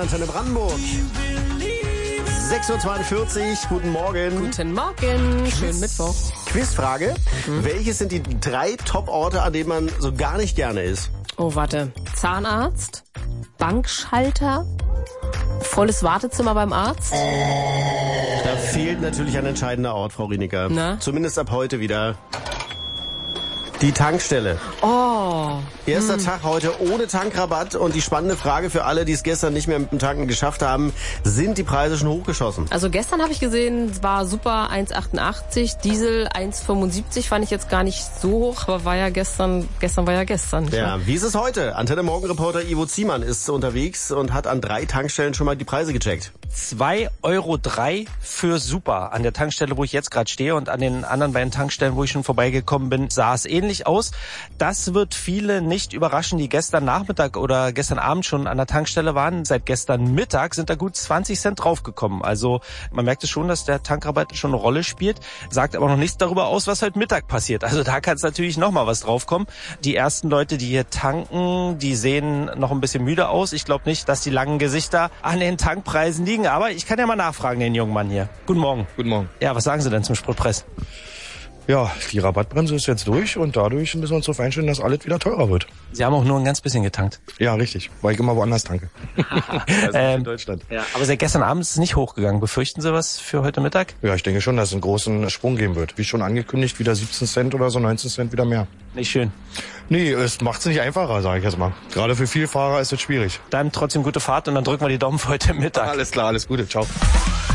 Antenne Brandenburg. 6.42 Uhr, guten Morgen. Guten Morgen, schönen Mittwoch. Quizfrage, welches sind die 3 Top-Orte, an denen man so gar nicht gerne ist? Oh, warte. Zahnarzt, Bankschalter, volles Wartezimmer beim Arzt. Da fehlt natürlich ein entscheidender Ort, Frau Rieniker. Na? Zumindest ab heute wieder. Die Tankstelle. Oh. Erster Tag heute ohne Tankrabatt und die spannende Frage für alle, die es gestern nicht mehr mit dem Tanken geschafft haben, sind die Preise schon hochgeschossen? Also gestern habe ich gesehen, es war super 1,88, Diesel 1,75 fand ich jetzt gar nicht so hoch, aber war ja gestern war ja gestern. Ja, wie ist es heute? Antenne Morgenreporter Ivo Ziemann ist unterwegs und hat an 3 Tankstellen schon mal die Preise gecheckt. 2,03 Euro für Super. An der Tankstelle, wo ich jetzt gerade stehe, und an den anderen beiden Tankstellen, wo ich schon vorbeigekommen bin, sah es ähnlich aus. Das wird viele nicht überraschen, die gestern Nachmittag oder gestern Abend schon an der Tankstelle waren. Seit gestern Mittag sind da gut 20 Cent draufgekommen. Also man merkt es schon, dass der Tankrabatt schon eine Rolle spielt, sagt aber noch nichts darüber aus, was heute Mittag passiert. Also da kann es natürlich noch mal was draufkommen. Die ersten Leute, die hier tanken, die sehen noch ein bisschen müde aus. Ich glaube nicht, dass die langen Gesichter an den Tankpreisen liegen, aber ich kann ja mal nachfragen, den jungen Mann hier. Guten Morgen. Guten Morgen. Ja, was sagen Sie denn zum Spritpreis? Ja, die Rabattbremse ist jetzt durch und dadurch müssen wir uns darauf einstellen, dass alles wieder teurer wird. Sie haben auch nur ein ganz bisschen getankt. Ja, richtig, weil ich immer woanders tanke. Also nicht in Deutschland. Ja, aber seit gestern Abend ist es nicht hochgegangen. Befürchten Sie was für heute Mittag? Ja, ich denke schon, dass es einen großen Sprung geben wird. Wie schon angekündigt, wieder 17 Cent oder so, 19 Cent wieder mehr. Nicht schön. Nee, es macht es nicht einfacher, sage ich jetzt mal. Gerade für Vielfahrer ist es schwierig. Dann trotzdem gute Fahrt und dann drücken wir die Daumen für heute Mittag. Alles klar, alles Gute, ciao.